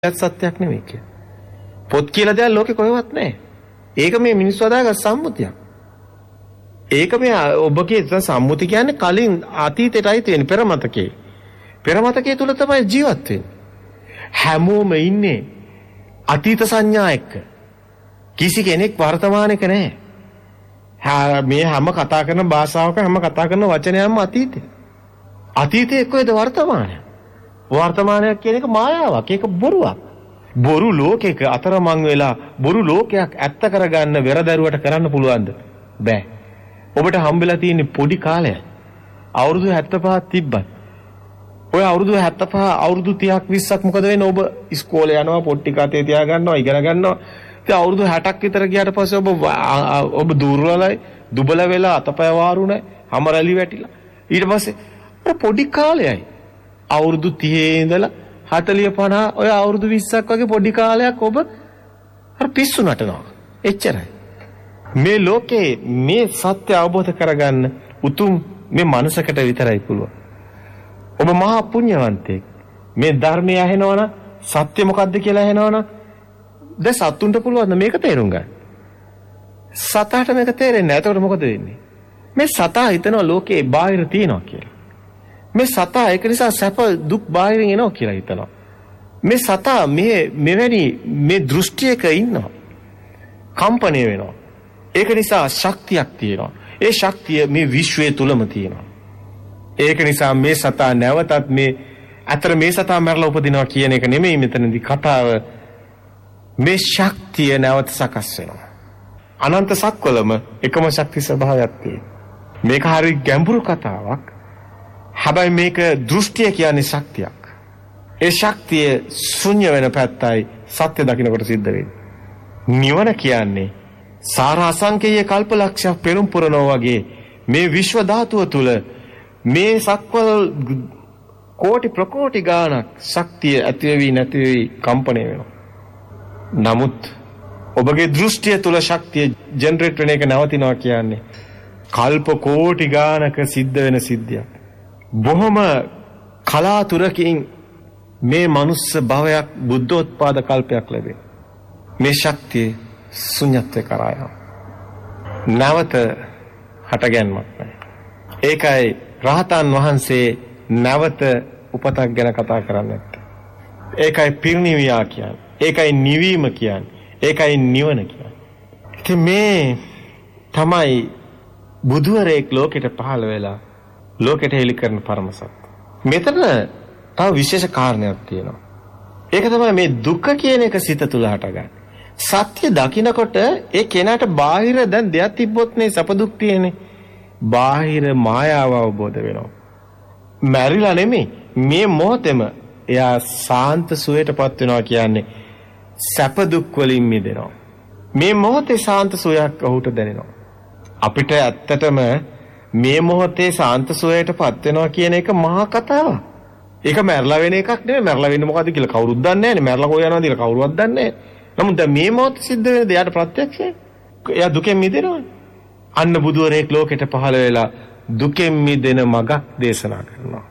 සත්‍යයක් නෙමෙයි කියන්නේ. පොත් කියලා දෙයක් ලෝකේ කොහෙවත් නැහැ. ඒක මේ මිනිස්සු හදාගත් සම්මුතියක්. ඒක මේ ඔබගේ සම්මුති කියන්නේ කලින් අතීතයටයි තියෙන පෙරමතකේ. පෙරමතකයේ තුල තමයි ජීවත් වෙන්නේ. හැමෝම ඉන්නේ අතීත සංඥා එක්ක. කිසි කෙනෙක් වර්තමානයක නැහැ. මේ හැම කතා කරන භාෂාවක හැම කතා කරන වචනයක්ම අතීතේ. අතීතයේ කොහෙද වර්තමානය? වර්තමානයක් කියන එක මායාවක්. ඒක බොරුවක්. බොරු ලෝකයක අතරමං වෙලා බොරු ලෝකයක් ඇත්ත කරගන්න වෙරදරුවට කරන්න පුළුවන්ද? බෑ. ඔබට හම්බෙලා තියෙන පොඩි කාලය. අවුරුදු 75ක් තිබ්බත්. ඔය අවුරුදු 75 අවුරුදු 30ක් 20ක් මොකද වෙන්නේ? ඔබ ඉස්කෝලේ යනවා, පොට්ටි කතේ තියා ගන්නවා, ඉගෙන ගන්නවා. ඉතින් අවුරුදු 60ක් විතර ගියාට පස්සේ ඔබ දුර්වලයි, දුබල වෙලා අතපය වාරු නැහැ, හැම රැලි වැටිලා. ඊට පස්සේ පොඩි කාලයයි. අවුරුදු 30 ඉඳලා 40 50 ඔය අවුරුදු 20ක් වගේ පොඩි කාලයක් ඔබ අර පිස්සු නටනවා. එච්චරයි. මේ ලෝකේ මේ සත්‍ය අවබෝධ කරගන්න උතුම් මේ මනසකට විතරයි පුළුවන්. ඔබ මහා පුණ්‍යවන්තයෙක්. මේ ධර්මය ඇහෙනවනම් සත්‍ය මොකද්ද කියලා ඇහෙනවනම් දැන් සතුන්ට පුළුවන් මේක තේරුම් ගන්න. සතාට මේක තේරෙන්නේ නැහැ. එතකොට මොකද වෙන්නේ? මේ සතා හිතනවා ලෝකේ බාහිර තියනවා කියලා. මේ සතා ඒක නිසා සැප දුක් බාහිරින් එනවා කියලා හිතනවා. මේ සතා මෙවැනි මේ දෘෂ්ටියක ඉන්නවා. කම්පණය වෙනවා. ඒක නිසා ශක්තියක් තියෙනවා. ඒ ශක්තිය මේ විශ්වයේ තුලම තියෙනවා. ඒක නිසා මේ සතා නැවතත් මේ සතා මරලා උපදිනවා කියන එක නෙමෙයි මෙතනදී කතාව. මේ ශක්තිය නැවත සකස් වෙනවා. අනන්ත සක්වලම එකම ශක්ති ස්වභාවයක් තියෙනවා. මේක හරි ගැඹුරු කතාවක්. හැබැයි මේක දෘෂ්ටිය කියන්නේ ශක්තියක්. ඒ ශක්තිය ශුන්‍ය වෙන පැත්තයි සත්‍ය දකින්නකොට සිද්ධ වෙන්නේ. නිවන කියන්නේ සාර අසංකේය කල්පලක්ෂයක් පෙරම් පුරනවා වගේ මේ විශ්ව ධාතුව තුල මේ සක්වල කෝටි ප්‍රකෝටි ගාණක් ශක්තිය ඇති වෙවි නැති වෙවි කම්පණය වෙනවා. නමුත් ඔබගේ දෘෂ්ටිය තුල ශක්තිය ජෙනරේට් වෙන එක නවතිනවා කියන්නේ කල්ප කෝටි ගාණක සිද්ධ වෙන සිද්ධියක්. බොහොම කලාතුරකින් මේ මනුස්ස භවයක් බුද්ධෝත්පාද කල්පයක් ලැබේ. මේ ශක්තිය ශුන්‍යත්වය කරා යනවා. නැවත හටගැන්මක් නැහැ. ඒකයි රහතන් වහන්සේ නැවත උපතක් ගැන කතා කරන්නේ නැත්තේ. ඒකයි පිරිනිවියා කියන්නේ. ඒකයි නිවීම කියන්නේ. ඒකයි නිවන කියන්නේ. ඉතින් මේ තමයි බුදුවරයෙක් ලෝකෙට පහළ වෙලා ලෝකෙට හෙළි කරන පරම සත්‍ය. මෙතන තව විශේෂ කාරණයක් තියෙනවා. ඒක තමයි මේ දුක කියන එක සිත තුළ හටගන්නේ. සත්‍ය දකින්නකොට ඒ කෙනාට බාහිර දැන් දෙයක් තිබ්බොත් නේ සැප දුක් තියෙන්නේ. බාහිර මායාව අවබෝධ වෙනවා. මැරිලා නෙමෙයි මේ මොහොතේම එයා සාන්ත සුවයටපත් වෙනවා කියන්නේ සැප දුක් වලින් මිදෙනවා. මේ මොහොතේ සාන්ත සුවයක් ඔහුට දැනෙනවා. අපිට ඇත්තටම මේ මොහොතේ සාන්ත සුවයටපත් වෙනවා කියන එක මහා කතාවක්. ඒක මැරලා වෙන එකක් නෙමෙයි. මැරලා වෙන්නේ මොකද්ද කියලා කවුරුත් දන්නේ නැහැනේ. මැරලා කොහේ යනවද කියලා කවුරුවත් දන්නේ නැහැ. නමුත් දැන් මේ මොහොතේ සිද්ධ වෙන දෙයට ප්‍රත්‍යක්ෂයි. එයා දුකෙන් මිදෙනවා. අන්න බුදුරෙක් ලෝකෙට පහළ වෙලා දුකෙන් මිදෙන මගක් දේශනා කරනවා.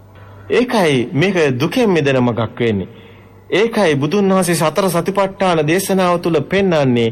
ඒකයි මේක දුකෙන් මිදෙන මගක් වෙන්නේ. ඒකයි බුදුන් වහන්සේ සතර සතිපට්ඨාන දේශනාව තුළ පෙන්වන්නේ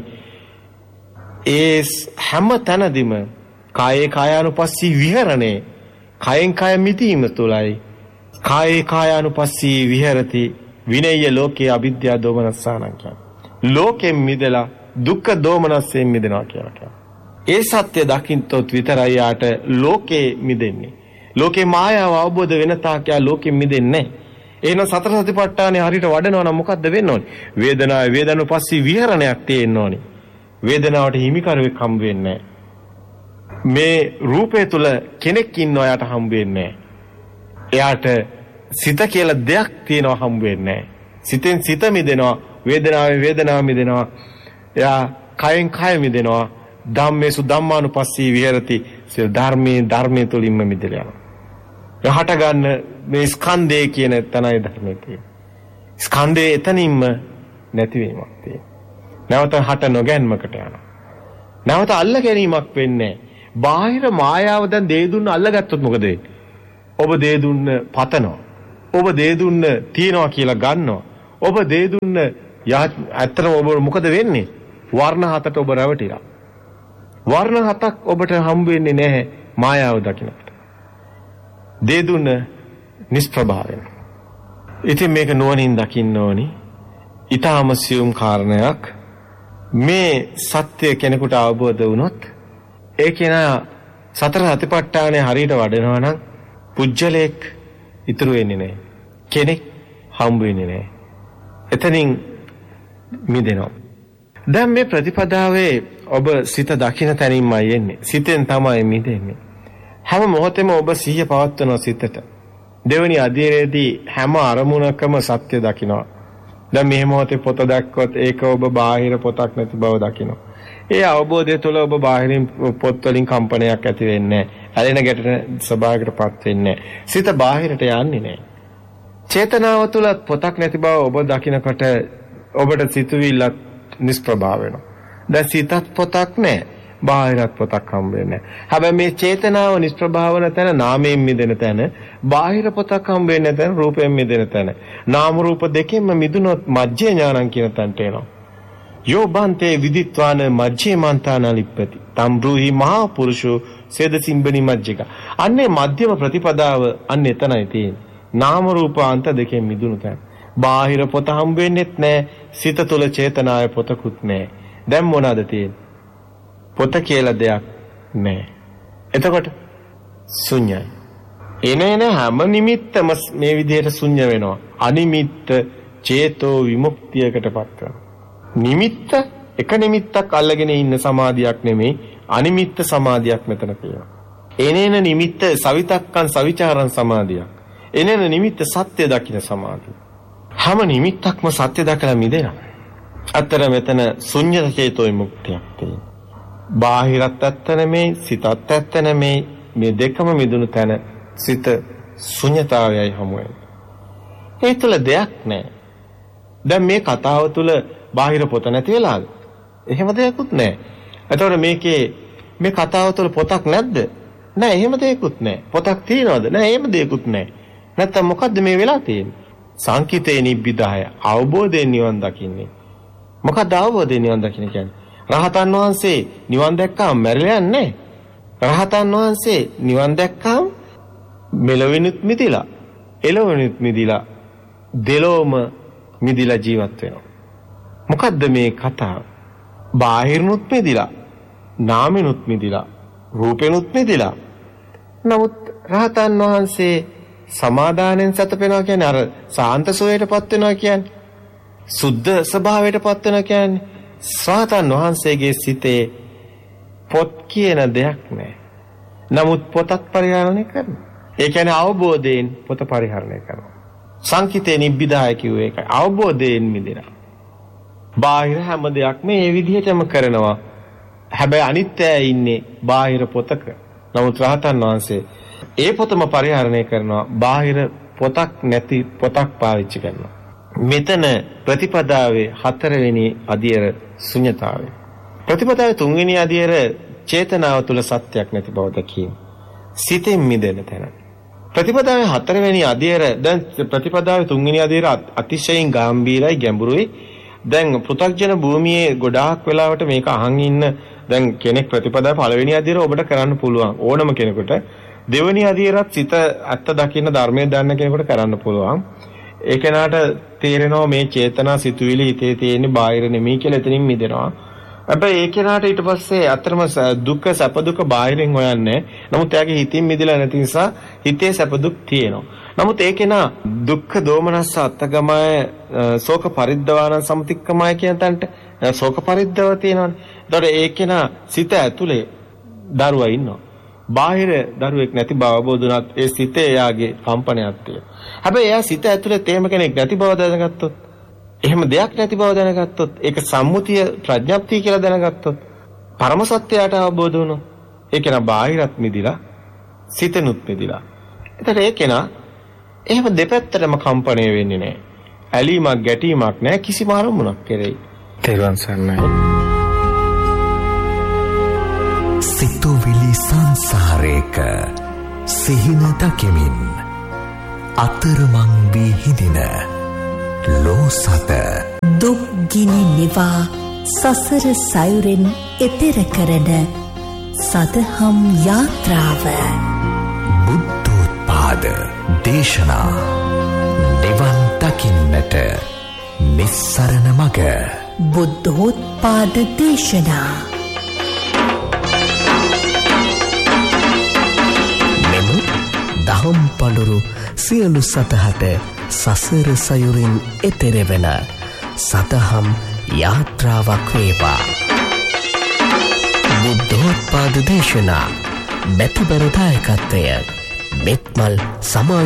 ඒ හැම තැනදීම කායේ කායානුපස්සී විහරණේ කයෙන් කය මිදීම තුළයි කායේ කායානුපස්සී විහෙරති විනය්‍ය ලෝකේ අවිද්‍යා දෝමනස්සානං කියන්නේ. ලෝකෙන් මිදලා දුක්ඛ දෝමනස්සෙන් මිදෙනවා කියලා කියනවා. ඒ සත්‍ය දකින්තොත් විතරයි යාට ලෝකේ මිදෙන්නේ. ලෝකේ මායාව අවබෝධ වෙන තාක් යා ලෝකෙන් මිදෙන්නේ නැහැ. එහෙනම් සතර සතිපට්ඨානේ හරියට වඩනවා නම් මොකද්ද වෙන්න ඕනේ? වේදනාවේ වේදනුපස්සී විහරණයක් තියෙන්න ඕනේ. වේදනාවට හිමිකරුවෙක් හම්බ වෙන්නේ නැහැ. මේ රූපය තුල කෙනෙක් ඉන්නවා යාට හම්බ වෙන්නේ නැහැ. එයාට සිත කියලා දෙයක් තියෙනවා හම්බ වෙන්නේ නැහැ. සිතෙන් සිත මිදෙනවා, වේදනාවෙන් වේදනාව මිදෙනවා. එයා කයෙන් කය මිදෙනවා. ධම්මේසු ධම්මානුපස්සී විහෙරති. ධර්මයේ තුලින්ම මිදෙලා යනවා. එහාට ගන්න මේ ස්කන්ධය කියන තනයි ධර්මයේ තියෙන්නේ. ස්කන්ධය එතනින්ම නැතිවීමක් තියෙනවා. නැවත හට නොගැන්මකට යනවා. නැවත අල්ල ගැනීමක් වෙන්නේ නැහැ. බාහිර මායාව දැන් දේ දුන්න අල්ලගත්තොත් මොකද වෙන්නේ? ඔබ දේ දුන්න පතනවා. ඔබ දේ දුන්න තියනවා කියලා ගන්නවා. ඔබ දේ දුන්න ඇත්තටම ඔබ මොකද වෙන්නේ? වර්ණ 7ට ඔබ රැවටිලා. වර්ණ 7ක් ඔබට හම්බ වෙන්නේ නැහැ මායාව දකින්නට. දේ දුන්න නිෂ්ප්‍රභාවයෙන්. ඉතින් මේක නුවණින් දකින්න ඕනි. ඊටාම සියුම් කාරණයක්. මේ සත්‍ය කෙනෙකුට අවබෝධ වුණොත් ඒ කෙනා සතර සතිපට්ඨානය හරියට වඩනවා නම් පුජ්‍යලයක් ඉතුරු වෙන්නේ නැහැ. කෙනෙක් හම්බ වෙන්නේ නැහැ. එතනින් මිදෙනවා. දැන් මේ ප්‍රතිපදාවේ ඔබ සිත දකින්න තැනින්මයි එන්නේ. සිතෙන් තමයි මිදෙන්නේ. හැම මොහොතෙම ඔබ සිහිය පවත්වනවා සිතට. දෙවෙනි අධ්‍යයනයේදී හැම අරමුණකම සත්‍ය දකින්නවා. දැන් මේ මොහොතේ පොත දැක්කොත් ඒක ඔබ බාහිර පොතක් නැති බව දකිනවා. ඒ අවබෝධය තුළ ඔබ බාහිරින් පොත් වලින් කම්පනයක් ඇති වෙන්නේ නැහැ. ඇලෙන ගැටෙන ස්වභාවයකටපත් වෙන්නේ නැහැ. සිත බාහිරට යන්නේ නැහැ. චේතනාව තුළ පොතක් නැති බව ඔබ දකිනකොට ඔබට සිතුවිල්ලක් නිෂ්ප්‍රභාව වෙනවා. දැන් සිතත් පොතක් නැහැ. බාහිරත් පොතක් හම්බ වෙන්නේ නැහැ. හැබැයි මේ චේතනාව නිෂ්ප්‍රභාව වෙන තැන නාමයෙන් මිදෙන තැන, බාහිර පොතක් හම්බ වෙන තැන රූපයෙන් මිදෙන තැන. නාම රූප දෙකෙන්ම මිදුනොත් මජ්ජේ ඥානං කියන තැනට එනවා. යෝ බන්තේ විදිත්වාන මජ්ජේ මන්තාන ලිප්පති. තම් බ්‍රූහි මහා පුරුෂෝ සේද සිම්බනි මජ්ජික. අන්නේ මධ්‍යම ප්‍රතිපදාව අන්න එතනයි තියෙන්නේ. නාම රූපාන්ත දෙකෙන් මිදුණු තැන. බාහිර පොත හම්බ වෙන්නෙත් නැහැ. සිත තුළ චේතනාවේ පොතකුත් නැහැ. දැන් මොනවාද තියෙන්නේ? පොත කියලා දෙයක් නැහැ. එතකොට ශුන්‍යයි. එනේන හැම නිමිත්තම මේ විදිහට ශුන්‍ය වෙනවා. අනිමිත්ත චේතෝ විමුක්තියකටපත් කරනවා. නිමිත්ත එක නිමිත්තක් අල්ලගෙන ඉන්න සමාධියක් නෙමෙයි, අනිමිත්ත සමාධියක් මෙතන තියෙනවා. එනේන නිමිත්ත සවිතක්කං සවිචාරං සමාධියක්. එනේන නිමිත්ත සත්‍ය දකින්න සමාධිය. හැම නිමිත්තක්ම සත්‍ය දකලා මිදෙනවා. අතර මෙතන ශුන්‍ය චේතෝ විමුක්තියක් තියෙනවා. බාහිරත් ඇත්ත නෙමේ, සිතත් ඇත්ත නෙමේ, මේ දෙකම මිදුණු තැන සිත ශුන්‍යතාවයයි හමු වෙන්නේ. ඒ තුල දෙයක් නැහැ. දැන් මේ කතාව තුල බාහිර පොත නැති වෙලාද? එහෙම දෙයක්වත් නැහැ. එතකොට මේ කතාව තුල පොතක් නැද්ද? නැහැ, එහෙම දෙයක්වත් නැහැ. පොතක් තියනවද? නැහැ, එහෙම දෙයක්වත් නැහැ. නැත්තම් මොකද්ද මේ වෙලා තියෙන්නේ? සංකිතේ නිබ්බිදාය, අවබෝධයෙන් නිවන් දකින්නේ. මොකක්ද අවබෝධයෙන් නිවන් දකින්න කියන්නේ? රහතන් වහන්සේ නිවන් දැක්කම මැරිලා යන්නේ නැහැ. රහතන් වහන්සේ නිවන් දැක්කම මෙලොවිනුත් මිදිලා, එළොවිනුත් මිදිලා, දෙලොවම මිදිලා ජීවත් වෙනවා. මොකද්ද මේ කතාව? බාහිරනුත් මිදිලා, නාමිනුත් මිදිලා, රූපෙනුත් මිදිලා. නමුත් රහතන් වහන්සේ සමාදානෙන් සතපෙනවා කියන්නේ අර සාන්ත සෝයටපත් වෙනවා කියන්නේ. සුද්ධ ස්වභාවයටපත් වෙනවා කියන්නේ. රහතන් වහන්සේගේ සිතේ පොත් කියන දෙයක් නැහැ. නමුත් පොතක් පරිහරණය කරනවා. ඒ කියන්නේ අවබෝධයෙන් පොත පරිහරණය කරනවා. සංකිතේ නිබ්බිදාය කිව්වේ ඒකයි. අවබෝධයෙන් මිදෙනවා. බාහිර හැම දෙයක්ම මේ විදිහටම කරනවා. හැබැයි අනිත්‍යය ඉන්නේ බාහිර පොතක. නමුත් රහතන් වහන්සේ ඒ පොතම පරිහරණය කරනවා. බාහිර පොතක් නැති පොතක් පාවිච්චි කරනවා. මෙතන ප්‍රතිපදාවේ 4 වෙනි අධියර ශුන්‍යතාවය. ප්‍රතිපදාවේ 3 වෙනි අධියර චේතනාව තුල සත්‍යයක් නැති බව දැකීම. සිතෙන් මිදෙන තැන. ප්‍රතිපදාවේ 4 වෙනි අධියර දැන් ප්‍රතිපදාවේ 3 වෙනි අධියර අතිශයින් ගැඹීරයි ගැඹුරුයි. දැන් පෘථග්ජන භූමියේ ගොඩාක් වෙලාවට මේක අහන් ඉන්න දැන් කෙනෙක් ප්‍රතිපදාවේ පළවෙනි අධියර ඔබට කරන්න පුළුවන් ඕනම කෙනෙකුට. දෙවෙනි අධියරත් සිත ඇත්ත දකින්න ධර්මයේ දන්න කෙනෙකුට කරන්න පුළුවන්. ඒ කෙනාට තේරෙනවා මේ චේතනා සිතුවිලි හිතේ තියෙන බාහිර නෙමෙයි කියලා එතනින් මිදෙනවා. හැබැයි ඒ කෙනාට ඊට පස්සේ අතරම දුක සැප දුක බාහිරින් හොයන්නේ. නමුත් එයාගේ හිතින් මිදලා නැති නිසා හිතේ සැප දුක් තියෙනවා. නමුත් ඒ කෙනා දුක්ඛ දෝමනස්ස අත්තගමය ශෝක පරිද්දවාන සම්තික්කමය කියන තැනට ශෝක පරිද්දව තියෙනවානේ. ඒතකොට ඒ කෙනා සිත ඇතුලේ දරුවා ඉන්නවා. බාහිර දරුවෙක් නැති බව අවබෝධුණත් ඒ සිතේ එයාගේ කම්පනයක් තියෙනවා. හැබැයි එයා සිත ඇතුලේ තේම කෙනෙක් නැති බව දැනගත්තොත්, එහෙම දෙයක් නැති බව දැනගත්තොත්, ඒක සම්මුතිය ප්‍රඥප්තිය කියලා දැනගත්තොත්, පරම සත්‍යයට අවබෝධ වුණොත්, ඒක නා බාහිරත් මිදිලා, සිතනුත් මිදිලා. එතකොට ඒ කෙනා එහෙම දෙපැත්තටම කම්පණය වෙන්නේ නැහැ. ඇලීමක් ගැටීමක් නැහැ කිසිම අරමුණක් කෙරෙහි. තේරුවන් සරණයි. සිතුවිලි සංසාරයක සිහින දකිමින් අතරමං වී හිඳින ලෝසත දුක් ගිනි නිවා සසර සයුරෙන් එතෙර කරන සදහම් යාත්‍රාව බුද්ධෝත්පාද දේශනා නිවන් දකින්නට නිස්සරණ මඟ බුද්ධෝත්පාද දේශනා මෙම දහම් පඬුරු සියලු සතහට සසර සයුරින් එතෙරවෙන සදහම් යාත්‍රාවක් වේවා. බුද්ධෝත්පාද දේශනා බැතිබර දායකත්වය මෙත්මල් සමා